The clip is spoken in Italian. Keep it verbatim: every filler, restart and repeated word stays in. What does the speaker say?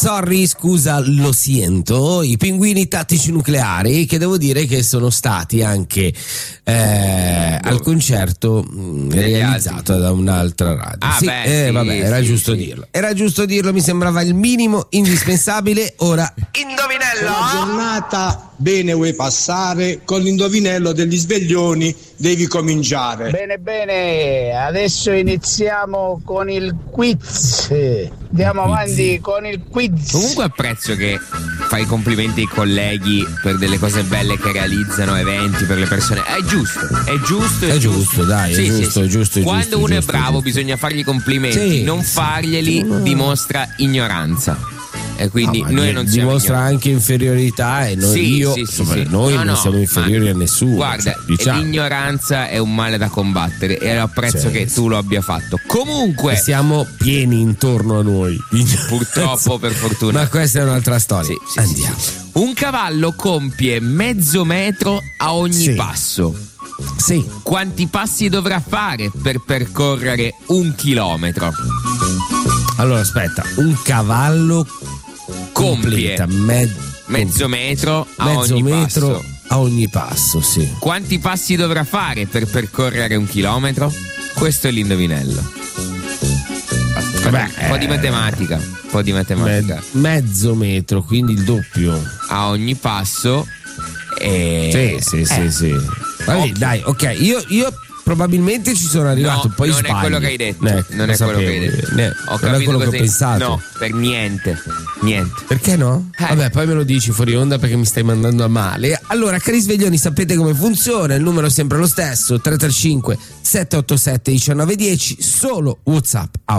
sorry, scusa, lo siento, i pinguini tattici nucleari, che devo dire che sono stati anche eh, al concerto mh, realizzato altri. da un'altra radio. Ah, sì, beh, eh, sì, vabbè, era sì, giusto sì. dirlo. Era giusto dirlo, mi sembrava il minimo indispensabile. Ora, indovinello! La giornata bene vuoi passare, con l'indovinello degli sveglioni devi cominciare. Bene, bene, adesso iniziamo con il quiz. Andiamo avanti con il quiz. Comunque apprezzo che fai i complimenti ai colleghi per delle cose belle che realizzano, eventi per le persone. È giusto, è giusto, è, È giusto. giusto, dai, è Sì, sì, giusto, sì. è giusto, è Quando giusto, uno è è giusto, bravo è giusto. bisogna fargli i complimenti, Sì. non farglieli dimostra ignoranza. E quindi No, noi di- non siamo dimostra ignoranti. anche inferiorità, e noi, Sì, io, sì, sì, insomma, sì. noi No, non no, siamo inferiori ma a nessuno. Guarda, cioè, diciamo. l'ignoranza è un male da combattere e apprezzo Sì, che sì. tu lo abbia fatto. Comunque, E siamo pieni intorno a noi. purtroppo, per fortuna. Ma questa è un'altra storia. Sì, sì, Andiamo. sì, sì. Un cavallo compie mezzo metro a ogni Sì. passo. Sì. Quanti passi dovrà fare per percorrere un chilometro? Allora, aspetta, un cavallo Compie completa me- mezzo metro a mezzo ogni metro passo. a ogni passo, sì. Quanti passi dovrà fare per percorrere un chilometro? Questo è l'indovinello. Beh, un po' di eh, matematica, un po' di matematica. Me- mezzo metro, quindi il doppio. A ogni passo. E... Sì, sì, sì, eh. sì. Vabbè, Occhio. dai, ok, io, io probabilmente ci sono arrivato, No, poi non sbaglio. è quello che hai detto. Eh, non lo è quello che hai sapevo, detto. eh, Ho non è capito quello che ho cosa hai- pensato. No, per niente. Niente. Perché no? Eh. Vabbè, poi me lo dici fuori onda perché mi stai mandando a male. Allora, cari sveglioni, sapete come funziona? Il numero è sempre lo stesso: tre tre cinque sette otto sette uno nove uno zero, solo WhatsApp.